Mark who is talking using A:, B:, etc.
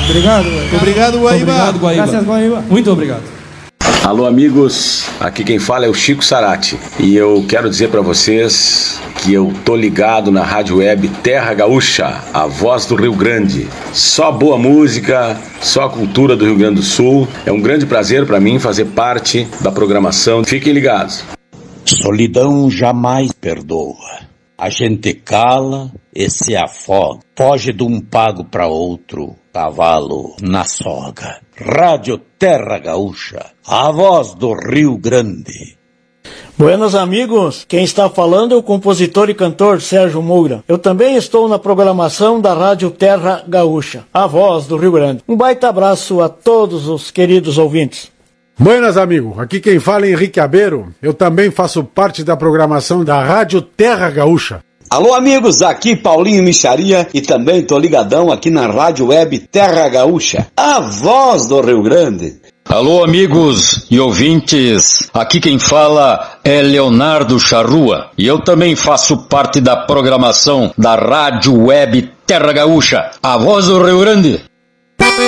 A: Obrigado, Guaíba.
B: Obrigado, Guaíba.
A: Obrigado, Guaíba.
C: Graças, Guaíba.
A: Muito obrigado.
D: Alô, amigos, aqui quem fala é o Chico Sarati e eu quero dizer pra vocês que eu tô ligado na rádio web Terra Gaúcha, a voz do Rio Grande. Só boa música, só a cultura do Rio Grande do Sul. É um grande prazer pra mim fazer parte da programação. Fiquem ligados.
E: Solidão jamais perdoa. A gente cala e se afoga. Foge de um pago para outro, cavalo na soga. Rádio Terra Gaúcha, a voz do Rio Grande.
C: Buenos amigos, quem está falando é o compositor e cantor Sérgio Moura. Eu também estou na programação da Rádio Terra Gaúcha, a voz do Rio Grande. Um baita abraço a todos os queridos ouvintes.
B: Buenas, amigo. Aqui quem fala é Henrique Abeiro. Eu também faço parte da programação da Rádio Terra Gaúcha.
F: Alô, amigos, aqui Paulinho Micharia e também tô ligadão aqui na Rádio Web Terra Gaúcha, a voz do Rio Grande.
G: Alô, amigos e ouvintes, aqui quem fala é Leonardo Charrua e eu também faço parte da programação da Rádio Web Terra Gaúcha, a voz do Rio Grande.